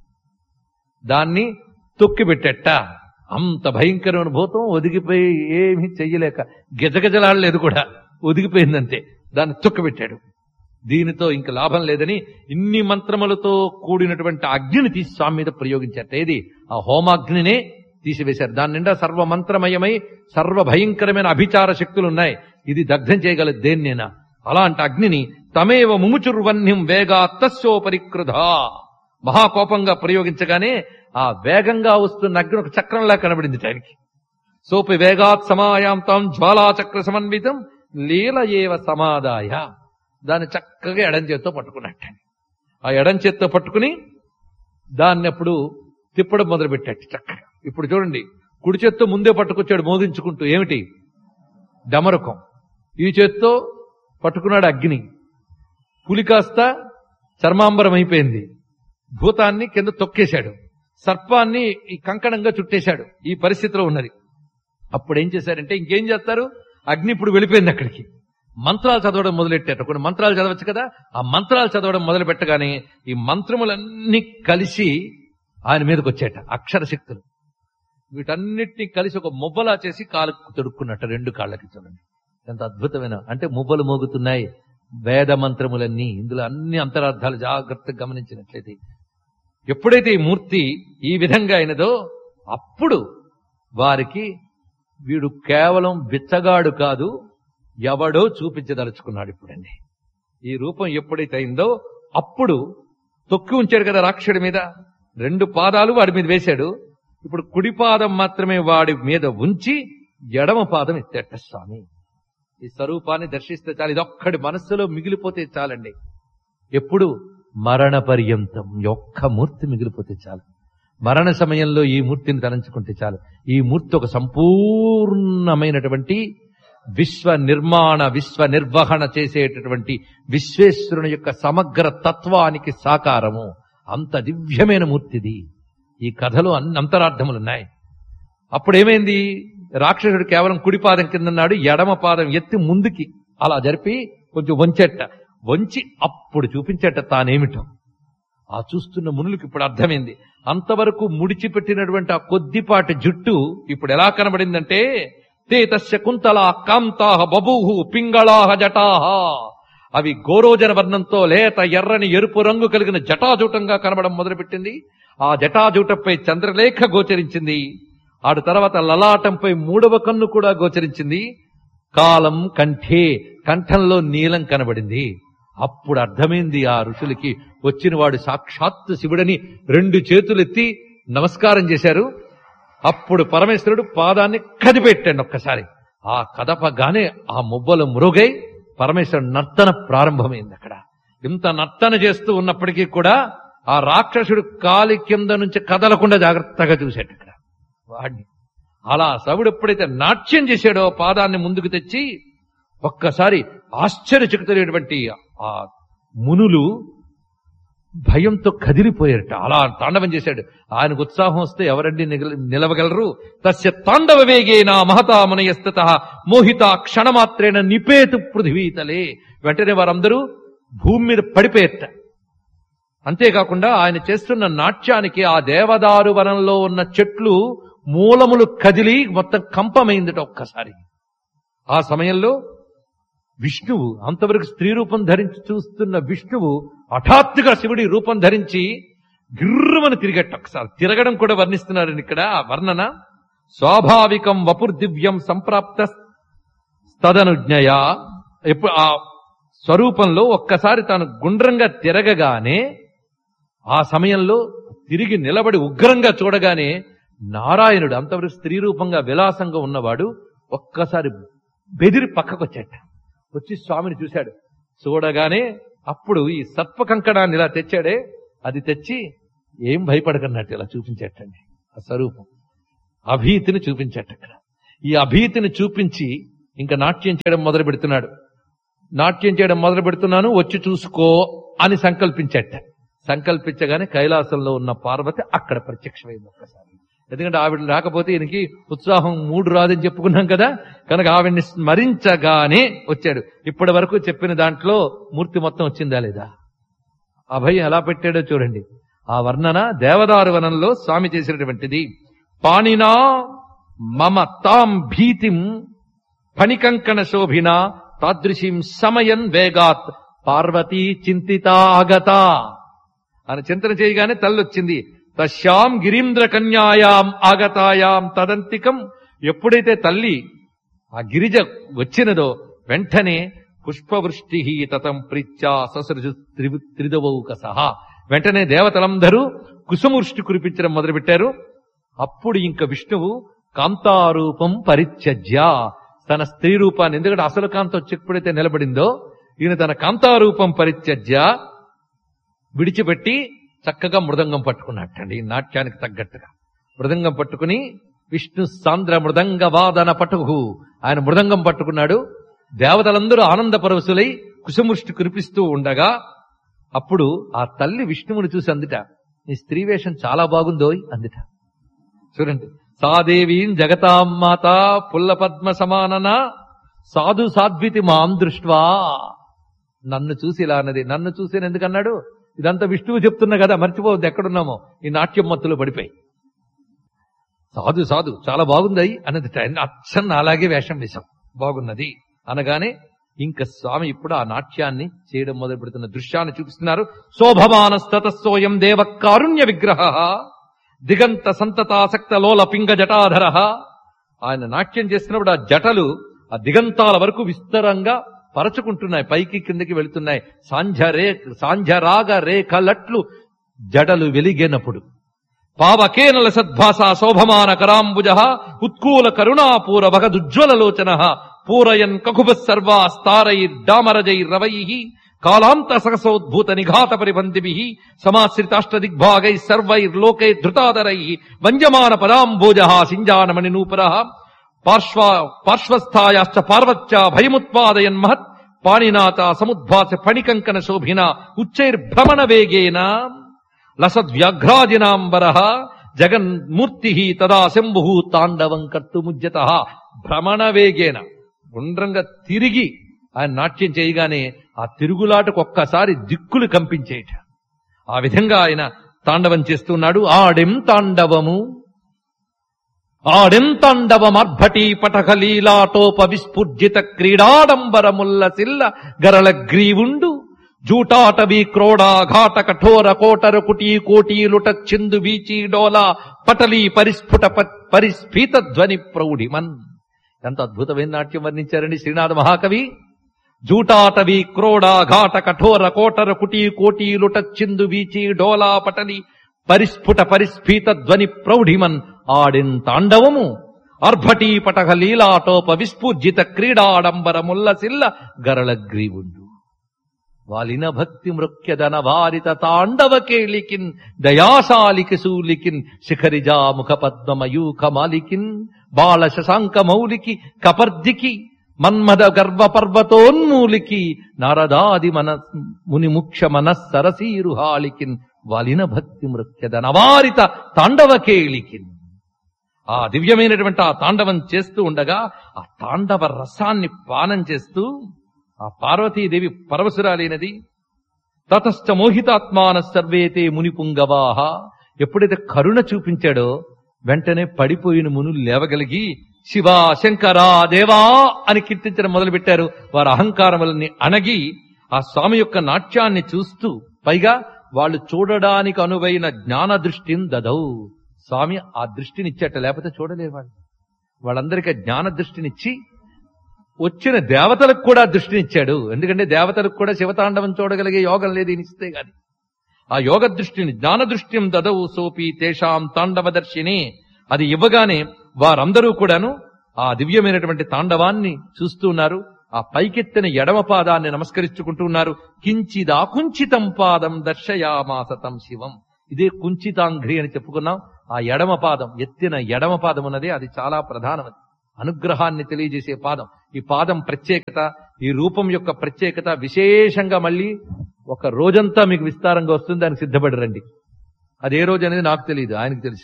దాన్ని తొక్కిపెట్టేట. అంత భయంకరమైన భూతం ఒదిగిపోయి ఏమీ చెయ్యలేక గజగజలాడలేదు కూడా, ఒదిగిపోయిందంతే. దాన్ని తొక్కిపెట్టాడు. దీనితో ఇంక లాభం లేదని ఇన్ని మంత్రములతో కూడినటువంటి అగ్నిని తీసి స్వామి మీద ప్రయోగించారట. ఏది? ఆ హోమాగ్నినే తీసివేశారు. దాని నిండా సర్వమంత్రమయమై సర్వభయంకరమైన అభిచార శక్తులున్నాయి. ఇది దగ్ధం చేయగలదు దేన్నైనా. అలాంటి అగ్నిని తమేవ ముముచుర్వన్యం వేగా తస్యోపరికృధ మహాకోపంగా ప్రయోగించగానే ఆ వేగంగా వస్తున్న అగ్ని ఒక చక్రంలా కనబడింది ఆయనకి. సోపి వేగాత్ సమాయాంతం జ్వాలాచక్ర సమన్వితం లీల ఏవ సమాదాయ. దాన్ని చక్కగా ఎడం చేత్తో పట్టుకున్నట్టు. ఆ ఎడం చేత్తో పట్టుకుని దాన్ని అప్పుడు తిప్పడం మొదలుపెట్టాడు చక్కగా. ఇప్పుడు చూడండి, కుడి చేత్తో ముందే పట్టుకొచ్చాడు మోగించుకుంటూ. ఏమిటి? డమరుకం. ఈ చేత్తో పట్టుకున్నాడు అగ్ని. పులి కాస్త చర్మాంబరం అయిపోయింది. భూతాన్ని కింద తొక్కేశాడు. సర్పాన్ని ఈ కంకణంగా చుట్టేశాడు. ఈ పరిస్థితిలో ఉన్నది. అప్పుడు ఏం చేశారంటే, ఇంకేం చేస్తారు, అగ్ని ఇప్పుడు వెళ్ళిపోయింది అక్కడికి. మంత్రాలు చదవడం మొదలెట్టారు. కొన్ని మంత్రాలు చదవచ్చు కదా, ఆ మంత్రాలు చదవడం మొదలు పెట్టగానే ఈ మంత్రములన్నీ కలిసి ఆయన మీదకి వచ్చాట. అక్షర శక్తులు వీటన్నిటినీ కలిసి ఒక మువ్వలా చేసి కాళ్ళకు తొడుక్కున్నట్టు, రెండు కాళ్ళకి. చూడండి ఎంత అద్భుతమైన, అంటే మువ్వలు మోగుతున్నాయి వేద మంత్రములన్నీ. ఇందులో అన్ని అంతరార్థాలు జాగ్రత్తగా గమనించినట్లయితే, ఎప్పుడైతే ఈ మూర్తి ఈ విధంగా అయినదో అప్పుడు వారికి వీడు కేవలం బిచ్చగాడు కాదు, ఎవడో చూపించదలుచుకున్నాడు. ఇప్పుడండి ఈ రూపం ఎప్పుడైతే అయిందో అప్పుడు తొక్కి ఉంచాడు కదా రాక్షసుడి మీద, రెండు పాదాలు వాడి మీద వేశాడు. ఇప్పుడు కుడి పాదం మాత్రమే వాడి మీద ఉంచి ఎడమ పాదం ఎత్తేట స్వామి. ఈ స్వరూపాన్ని దర్శిస్తే చాలు, ఇదొక్కడి మనస్సులో మిగిలిపోతే చాలండి. ఎప్పుడు? మరణ పర్యంతం ఒక్క మూర్తి మిగిలిపోతే చాలు. మరణ సమయంలో ఈ మూర్తిని తలంచుకుంటే చాలు. ఈ మూర్తి ఒక సంపూర్ణమైనటువంటి విశ్వ నిర్మాణ, విశ్వ నిర్వహణ చేసేటటువంటి విశ్వేశ్వరుని యొక్క సమగ్ర తత్వానికి సాకారము. అంత దివ్యమైన మూర్తిది. ఈ కథలో అన్ని అంతరార్థములున్నాయి. అప్పుడేమైంది? రాక్షసుడు కేవలం కుడి పాదం కిందన్నాడు, ఎడమ పాదం ఎత్తి ముందుకి అలా జరిపి కొంచెం వంచెట్ట. వంచి అప్పుడు చూపించేట తానేమిటో. ఆ చూస్తున్న మునులకు ఇప్పుడు అర్థమైంది. అంతవరకు ముడిచిపెట్టినటువంటి ఆ కొద్దిపాటి జుట్టు ఇప్పుడు ఎలా కనబడిందంటే, తే తస్య కుంతలా కాంతాహ బభూహు పింగళాహ జటాహ. అవి గోరోజన వర్ణంతో లేత ఎర్రని ఎరుపు రంగు కలిగిన జటాజూటంగా కనబడం మొదలుపెట్టింది. ఆ జటాజూటంపై చంద్రలేఖ గోచరించింది. ఆడు తర్వాత లలాటంపై మూడవ కన్ను కూడా గోచరించింది. కాలం కంఠే, కంఠంలో నీలం కనబడింది. అప్పుడు అర్థమైంది ఆ ఋషులకి, వచ్చిన వాడు సాక్షాత్తు శివుడని. రెండు చేతులెత్తి నమస్కారం చేశారు. అప్పుడు పరమేశ్వరుడు పాదాన్ని కదిపెట్టాడు ఒక్కసారి. ఆ కదపగానే ఆ మువ్వలు మురుగై పరమేశ్వరుడు నర్తన ప్రారంభమైంది. అక్కడ ఇంత నర్తన చేస్తూ ఉన్నప్పటికీ కూడా ఆ రాక్షసుడు కాలి కింద నుంచి కదలకుండా జాగ్రత్తగా చూశాడు అక్కడ వాడిని. అలా శవుడు ఎప్పుడైతే నాట్యం చేశాడో పాదాన్ని ముందుకు తెచ్చి, ఒక్కసారి ఆశ్చర్యచకితులైనటువంటి ఆ మునులు భయంతో కదిలిపోయారట. అలా తాండవం చేశాడు. ఆయనకు ఉత్సాహం వస్తే ఎవరండి నిలవగలరు? తస్య తాండవ వేగేనా మహతామనయస్తత మోహిత క్షణమాత్రేణ నిపేతు పృథివీతలే. వెంటనే వారందరూ భూమి మీద పడిపోయేట. అంతేకాకుండా ఆయన చేస్తున్న నాట్యానికి ఆ దేవదారు వనంలో ఉన్న చెట్లు మూలములు కదిలి మొత్తం కంపమైందట ఒక్కసారి. ఆ సమయంలో విష్ణువు, అంతవరకు స్త్రీ రూపం ధరించి చూస్తున్న విష్ణువు హఠాత్తుగా శివుడి రూపం ధరించి గిర్రుమని తిరిగట్టు. ఒకసారి తిరగడం కూడా వర్ణిస్తున్నారని ఇక్కడ ఆ వర్ణన. స్వాభావికం వపుర్దివ్యం సంప్రాప్త తదనుజ్ఞయ. ఎప్పుడు ఆ స్వరూపంలో ఒక్కసారి తాను గుండ్రంగా తిరగగానే ఆ సమయంలో తిరిగి నిలబడి ఉగ్రంగా చూడగానే నారాయణుడు, అంతవరకు స్త్రీ రూపంగా విలాసంగా ఉన్నవాడు, ఒక్కసారి బెదిరి పక్కకొచ్చాట. వచ్చి స్వామిని చూశాడు. చూడగానే అప్పుడు ఈ సత్వ కంకణాన్ని ఇలా తెచ్చాడే, అది తెచ్చి ఏం భయపడకన్నట్టు ఇలా చూపించేటండి. ఆ స్వరూపం అభీతిని చూపించేట. అక్కడ ఈ అభీతిని చూపించి ఇంకా నాట్యం చేయడం మొదలు పెడుతున్నాడు. నాట్యం చేయడం మొదలు పెడుతున్నాను, వచ్చి చూసుకో అని సంకల్పించేట. సంకల్పించగానే కైలాసంలో ఉన్న పార్వతి అక్కడ ప్రత్యక్షమైంది ఒక్కసారి. ఎందుకంటే ఆవిడ రాకపోతే ఈయనకి ఉత్సాహం మూడు రాదని చెప్పుకున్నాం కదా, కనుక ఆవిడ్ని స్మరించగానే వచ్చాడు. ఇప్పటి వరకు చెప్పిన దాంట్లో మూర్తి మొత్తం వచ్చిందా లేదా? అభయం ఎలా పెట్టాడో చూడండి. ఆ వర్ణన దేవదారు వనంలో స్వామి చేసినటువంటిది. పాణినా మమ తాం భీతిం ఫణికంకణ శోభినా తాదృశీం సమయన్ వేగాత్ పార్వతీ చింతితాగత అని చింతన చేయగానే తల్లొచ్చింది. తస్యాం గిరీంద్ర కన్యాయాం ఆగతాయాం తదంతికం. ఎప్పుడైతే తల్లి ఆ గిరిజ వచ్చినదో వెంటనే పుష్పవృష్టి తతం ప్రీత్యా ససృజు త్రిదవౌక సహా, వెంటనే దేవతలందరూ కుసుమవృష్టి కురిపించడం మొదలుపెట్టారు. అప్పుడు ఇంక విష్ణువు కాంతారూపం పరిత్యజ్య, తన స్త్రీ రూపాన్ని, ఎందుకంటే అసలు కాంత వచ్చి ఎప్పుడైతే నిలబడిందో ఈయన తన కాంతారూపం పరిత్యజ్య విడిచిపెట్టి చక్కగా మృదంగం పట్టుకున్నట్టండి. ఈ నాట్యానికి తగ్గట్టుగా మృదంగం పట్టుకుని విష్ణు సాంద్ర మృదంగ వాదన పటుహు, ఆయన మృదంగం పట్టుకున్నాడు. దేవతలందరూ ఆనంద పరవశులై కుసుమృష్టి కురిపిస్తూ ఉండగా అప్పుడు ఆ తల్లి విష్ణువుని చూసి అందుట, నీ స్త్రీ వేషం చాలా బాగుందోయ్ అందుట. చూడండి, సాదేవీం జగతాం మాత పుల్ల పద్మ సమానన సాధు సాధ్వితి మాం దృష్ట్వా. నన్ను చూసి ఇలా అన్నది. నన్ను చూసి ఎందుకన్నాడు? ఇదంతా విష్ణువు చెప్తున్నా కదా, మర్చిపోవద్దు ఎక్కడున్నామో. ఈ నాట్యం మత్తులో పడిపోయి సాధు సాధు చాలా బాగుంది అన్నది. అచ్చన్న అలాగే వేషం వేశాం, బాగున్నది అనగానే ఇంకా స్వామి ఇప్పుడు ఆ నాట్యాన్ని చేయడం మొదలు పెడుతున్న దృశ్యాన్ని చూపిస్తున్నారు. శోభమానస్తతస్సోయం దేవ కారుణ్య విగ్రహ దిగంత సంతతాసక్త లోల పింగ జటాధర. ఆయన నాట్యం చేస్తున్నప్పుడు ఆ జటలు ఆ దిగంతాల వరకు విస్తరంగా పరచుకుంటున్నాయి, పైకి కిందకి వెళుతున్నాయి. సాంధ్యరాగ రేఖలట్లు జడలు వెలిగేనప్పుడు. పావకేనల సద్భాస శోభమాన కరాంబుజ ఉత్కూల కరుణాపూర భగదుజ్వలలోచన పూరయన్ కకుభ సర్వాస్తారైర్డామరజైర్రవై కాలాంత సహసోద్భూత నిఘాత పరిబంధిభి సమాశ్రితాష్టదిగ్భాగై సర్వైర్లోకై ధృతాదరై వంజమాన పదాంబోజ సింజానమణి నూపుర పార్శ్వస్థాయాశ్చ పార్వత్య భయముత్పాదయన్ మహత్ పాణినాత సముద్భాస ఫణికంకణ శోభిన ఉచ్చైర్భ్రమణ వేగేన లసద్వ్యాఘ్రాజినాంబర జగన్మూర్తి తదా శంభు తాండవం కర్తుముజ్యత. భ్రమణ వేగేన గుండ్రంగా తిరిగి ఆయన నాట్యం చేయగానే ఆ తిరుగులాటకు ఒక్కసారి దిక్కులు కంపించేట. ఆ విధంగా ఆయన తాండవం చేస్తున్నాడు. ఆడెం తాండవము ఆడెంతాండవమర్భటీ పటకలీలాటోప విస్ఫుర్జిత క్రీడాడంబరముల్ల సిల్ల గరళ గ్రీవుండు జూటాటవీ క్రోడా ఘాట కఠోర కోటర కుటీ కోటీలుట చిందు వీచీ డోలా పటలీ పరిస్ఫుట పరిస్ఫీత ధ్వని ప్రౌఢిమన్. ఎంత అద్భుతమైన నాట్యం వర్ణించారండి శ్రీనాథ మహాకవి. జూటాటవీ క్రోడా ఘాట కఠోర కోటర కుటీ కోటీలుట చిందు వీచీ డోలా పటలి పరిస్ఫుట పరిస్ఫీత ధ్వని ప్రౌఢిమన్. ఆడిన్ తాండవము అర్భటీ పటక లీలాటోప విస్ఫూర్జిత క్రీడాడంబరముల్ల సిల్ల గరళ గ్రీవుండు వాలిన భక్తి మృక్యదన వారిత తాండవ కేళికిన్ దయాశాలికి శూలికిన్ శిఖరిజా ముఖ పద్మమయూఖ మాలికిన్ బాల శశాంక మౌలికి కపర్దికి మన్మద గర్వ పర్వతోన్మూలికి నారదాది మన ముని ముఖ్య మనస్సరసీరుహాళికిన్ వాలిన భక్తి మృత్యద నవారిత తాండవ కేళికిన్. ఆ దివ్యమైనటువంటి ఆ తాండవం చేస్తూ ఉండగా ఆ తాండవ రసాన్ని పానం చేస్తూ ఆ పార్వతీదేవి పరవశురాలైనది. తతశ్చ మోహితాత్మాన సర్వేతే ముని పుంగవాహ. ఎప్పుడైతే కరుణ చూపించాడో వెంటనే పడిపోయిన మునులు లేవగలిగి శివ శంకరా దేవా అని కీర్తించడం మొదలుపెట్టారు. వారి అహంకారములని అణగి ఆ స్వామి యొక్క నాట్యాన్ని చూస్తూ, పైగా వాళ్ళు చూడడానికి అనువైన జ్ఞాన దృష్టిని దదౌ. స్వామి ఆ దృష్టినిచ్చేట, లేకపోతే చూడలేరు వాళ్ళు. వాళ్ళందరికీ జ్ఞాన దృష్టినిచ్చి వచ్చిన దేవతలకు కూడా దృష్టినిచ్చాడు. ఎందుకంటే దేవతలకు కూడా శివతాండవం చూడగలిగే యోగం లేదు ఇస్తే గాని. ఆ యోగ దృష్టిని జ్ఞాన దృష్టిం దదవు సోపి తేషాం తాండవదర్శిని. అది ఇవ్వగానే వారందరూ కూడాను ఆ దివ్యమైనటువంటి తాండవాన్ని చూస్తూ ఉన్నారు. ఆ పైకెత్తిన ఎడమ పాదాన్ని నమస్కరించుకుంటూ ఉన్నారు. కించిదా కుంచితం పాదం దర్శయామాసతం శివం. ఇదే కుంచితాంఘ్రి అని చెప్పుకున్నాం. ఆ ఎడమ పాదం, ఎత్తిన ఎడమ పాదం ఉన్నది, అది చాలా ప్రధానమైనది. అనుగ్రహాన్ని తెలియజేసే పాదం. ఈ పాదం ప్రత్యేకత, ఈ రూపం యొక్క ప్రత్యేకత విశేషంగా మళ్ళీ ఒక రోజంతా మీకు విస్తారంగా వస్తుంది. దానికి సిద్ధపడి రండి. అది ఏ రోజు అనేది నాకు తెలియదు, ఆయనకు తెలుసు.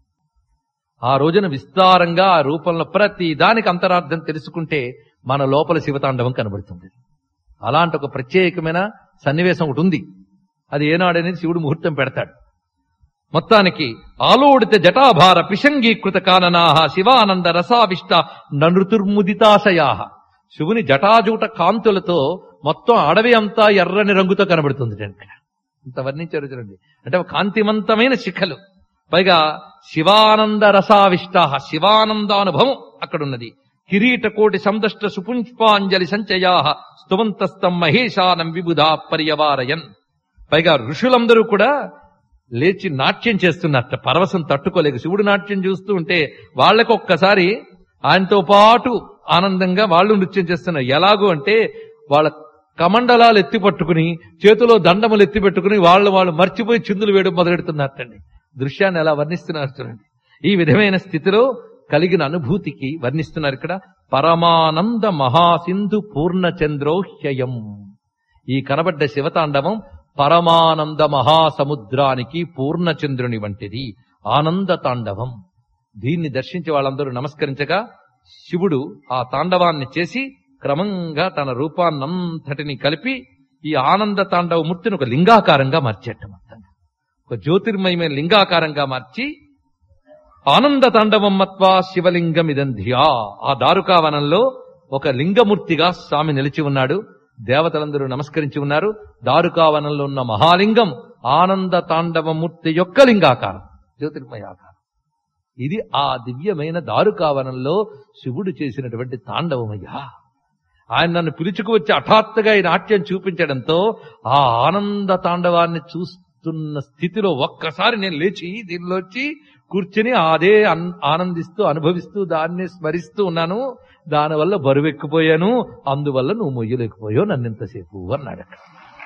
ఆ రోజున విస్తారంగా ఆ రూపంలో ప్రతి దానికి అంతరార్థం తెలుసుకుంటే మన లోపల శివతాండవం కనబడుతుంది. అలాంటి ఒక ప్రత్యేకమైన సన్నివేశం ఒకటి ఉంది. అది ఏనాడనేది శివుడు ముహూర్తం పెడతాడు. మొత్తానికి ఆలోడిత జటాభార పిశంగీకృత కాననాహ శివానంద రసావిష్ట నృతుర్ముదితాశయాహ. శివుని జటాజూట కాంతులతో మొత్తం అడవి అంతా ఎర్రని రంగుతో కనబడుతుంది. ఇంత వర్ణించారు చూడండి. అంటే కాంతివంతమైన శిఖలు, పైగా శివానంద రసావిష్ట, శివానందానుభవం అక్కడున్నది. కిరీట కోటి సందష్ట సుపుష్పాంజలి సంచయా స్తువంతస్తం మహేశానం విబుధా పర్యవారయన్. పైగా ఋషులందరూ కూడా లేచి నాట్యం చేస్తున్నట్ట, పరవశం తట్టుకోలేక. శివుడు నాట్యం చూస్తూ ఉంటే వాళ్ళకు ఒక్కసారి ఆయనతో పాటు ఆనందంగా వాళ్ళు నృత్యం చేస్తున్నారు. ఎలాగూ అంటే వాళ్ళ కమండలాలు ఎత్తి పట్టుకుని, చేతిలో దండములు ఎత్తి పెట్టుకుని వాళ్ళు మర్చిపోయి చిందులు వేయడం మొదలెడుతున్నట్టండి. దృశ్యాన్ని ఎలా వర్ణిస్తున్నారు చూడండి. ఈ విధమైన స్థితిలో కలిగిన అనుభూతికి వర్ణిస్తున్నారు ఇక్కడ. పరమానంద మహాసింధు పూర్ణచంద్రోహ్యయం. ఈ కనబడ్డ శివతాండవం పరమానంద మహాసముద్రానికి పూర్ణచంద్రుని వంటిది, ఆనంద తాండవం. దీన్ని దర్శించి వాళ్ళందరూ నమస్కరించగా శివుడు ఆ తాండవాన్ని చేసి క్రమంగా తన రూపాన్నంతటిని కలిపి ఈ ఆనంద తాండవ మూర్తిని ఒక లింగాకారంగా మార్చేట. మొత్తంగా ఒక జ్యోతిర్మయమైన లింగాకారంగా మార్చి ఆనంద తాండవం మత్వా శివలింగం ఇదంధ్యా. ఆ దారుకావనంలో ఒక లింగమూర్తిగా స్వామి నిలిచి ఉన్నాడు. దేవతలందరూ నమస్కరించి ఉన్నారు. దారుకావనంలో ఉన్న మహాలింగం ఆనంద తాండవమూర్తి యొక్క లింగాకారం, జ్యోతిర్మయాకారం. ఇది ఆ దివ్యమైన దారుకావనంలో శివుడు చేసినటువంటి తాండవమయ్యా. ఆయన నన్ను పిలుచుకువచ్చి హఠాత్తుగా ఈ నాట్యం చూపించడంతో ఆ ఆనంద తాండవాన్ని చూస్తున్న స్థితిలో ఒక్కసారి నేను లేచి దీనిలోంచి కూర్చుని అదే ఆనందిస్తూ అనుభవిస్తూ దాన్ని స్మరిస్తూ ఉన్నాను. దానివల్ల బరువెక్కిపోయాను, అందువల్ల నువ్వు మొయ్యలేకపోయావు నన్ను ఇంతసేపు అన్నాడు అక్కడ.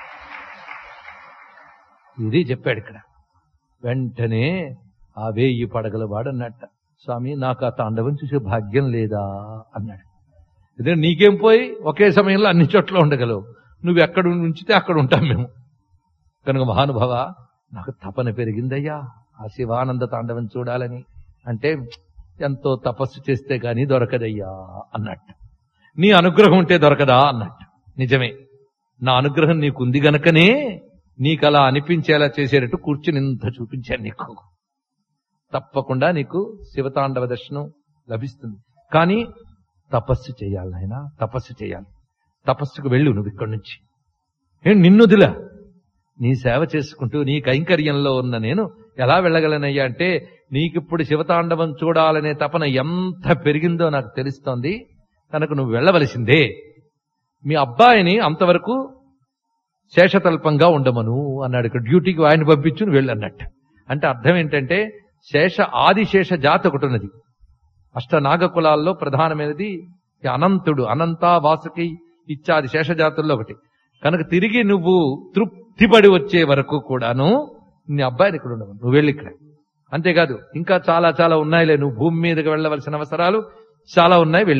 ఇది చెప్పాడు ఇక్కడ. వెంటనే ఆ 1000 పడగల వాడు అన్నట్ట, స్వామి నాకు ఆ తాండవం చూసే భాగ్యం లేదా అన్నాడు. ఇదే నీకేం పోయి ఒకే సమయంలో అన్ని చోట్ల ఉండగలవు, నువ్వు ఎక్కడ ఉంచితే అక్కడ ఉంటాం మేము. కనుక మహానుభావ నాకు తపన పెరిగిందయ్యా ఆ శివానంద తాండవం చూడాలని. అంటే ఎంతో తపస్సు చేస్తే గాని దొరకదయ్యా అన్నట్టు. నీ అనుగ్రహం ఉంటే దొరకదా అన్నట్టు. నిజమే, నా అనుగ్రహం నీకుంది గనకనే నీకు అలా అనిపించేలా చేసేటట్టు కూర్చుని ఇంత చూపించాను నీకు. తప్పకుండా నీకు శివతాండవ దర్శనం లభిస్తుంది. కానీ తపస్సు చేయాలి నాయన, తపస్సు చేయాలి. తపస్సుకు వెళ్ళు నువ్వు ఇక్కడి నుంచి. నిన్నుదిలా నీ సేవ చేసుకుంటూ నీ కైంకర్యంలో ఉన్న నేను ఎలా వెళ్ళగలనయ్యా అంటే, నీకిప్పుడు శివతాండవం చూడాలనే తపన ఎంత పెరిగిందో నాకు తెలుస్తోంది. కనుక నువ్వు వెళ్ళవలసిందే. మీ అబ్బాయిని అంతవరకు శేషతల్పంగా ఉండమను అన్నాడు. ఇక్కడ డ్యూటీకి ఆయన పంపించు నువ్వు వెళ్ళు అన్నట్టు. అంటే అర్థం ఏంటంటే, ఆదిశేష జాతి ఒకటి ఉన్నది. అష్టనాగ కులాల్లో ప్రధానమైనది అనంతుడు, అనంత, వాసుకి ఇత్యాది శేషజాతుల్లో ఒకటి. కనుక తిరిగి నువ్వు తృప్తిపడి వచ్చే వరకు కూడాను నీ అబ్బాయిని ఇక్కడ ఉండవు, నువ్వు వెళ్ళి ఇక్కడ. అంతేకాదు ఇంకా చాలా చాలా ఉన్నాయిలే, నువ్వు భూమి మీదకి వెళ్ళవలసిన అవసరాలు చాలా ఉన్నాయి, వెళ్ళు.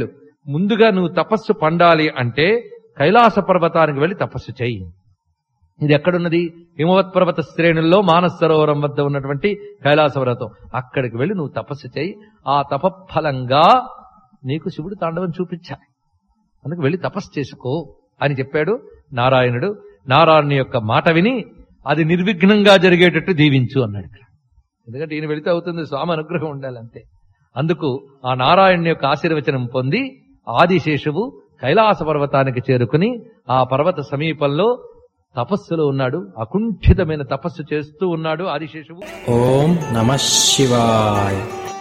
ముందుగా నువ్వు తపస్సు పండాలి అంటే కైలాస పర్వతానికి వెళ్ళి తపస్సు చేయి. ఇది ఎక్కడున్నది? హిమవత్ పర్వత శ్రేణుల్లో మానస సరోవరం వద్ద ఉన్నటువంటి కైలాస పర్వతం. అక్కడికి వెళ్ళి నువ్వు తపస్సు చేయి. ఆ తపఫలంగా నీకు శివుడు తాండవం చూపించాలి. అందుకు వెళ్ళి తపస్సు చేసుకో అని చెప్పాడు నారాయణుడు. నారాయణుని యొక్క మాట విని అది నిర్విఘ్నంగా జరిగేటట్టు దీవించు అన్నాడు ఇక్కడ. ఎందుకంటే ఈయన వెళితే అవుతుంది, స్వామి అనుగ్రహం ఉండాలి అంతే. అందుకు ఆ నారాయణుని యొక్క ఆశీర్వచనం పొంది ఆదిశేషువు కైలాస పర్వతానికి చేరుకుని ఆ పర్వత సమీపంలో తపస్సులో ఉన్నాడు. అకుంఠితమైన తపస్సు చేస్తూ ఉన్నాడు ఆదిశేషువు.
ఓం నమః శివాయ.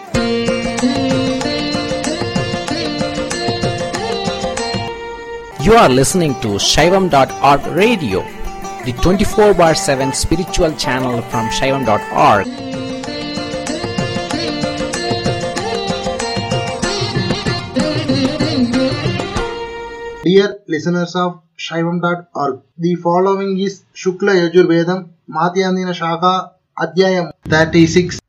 You are listening to Shaivam.org radio, the 24/7 spiritual channel from Shaivam.org.
Dear listeners of Shaivam.org, the following is Shukla Yajurvedam Madhyandina Shaka Adhyayam 36.